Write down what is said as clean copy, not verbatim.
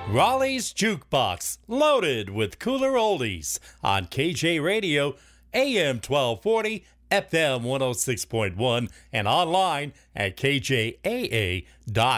Raleigh's Jukebox, loaded with cooler oldies on KJ Radio, AM 1240, FM 106.1, and online at kjaa.com.